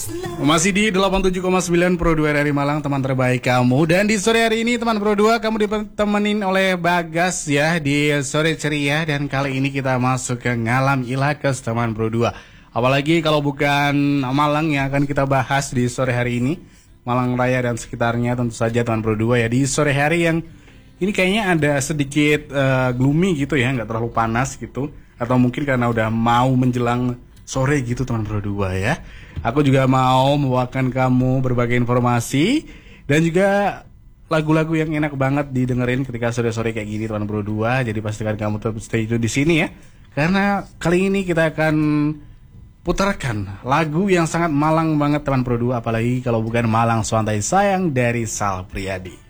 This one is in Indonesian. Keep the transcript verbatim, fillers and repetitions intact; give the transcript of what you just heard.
Masih di delapan puluh tujuh koma sembilan Pro dua R R I Malang, teman terbaik kamu. Dan di sore hari ini teman Pro dua, kamu ditemenin oleh Bagas ya di sore ceria. Dan kali ini kita masuk ke Ngalam Ilakes teman Pro dua. Apalagi kalau bukan Malang yang akan kita bahas di sore hari ini, Malang Raya dan sekitarnya tentu saja teman Pro dua ya. Di sore hari yang ini kayaknya ada sedikit uh, gloomy gitu ya, nggak terlalu panas gitu. Atau mungkin karena udah mau menjelang sore gitu teman Pro dua ya. Aku juga mau membawakan kamu berbagai informasi dan juga lagu-lagu yang enak banget didengerin ketika sore-sore kayak gini teman Pro dua. Jadi pastikan kamu tetap stay tune di sini ya. Karena kali ini kita akan putarkan lagu yang sangat Malang banget teman Pro dua, apalagi kalau bukan Malang Swantai Sayang dari Sal Priadi.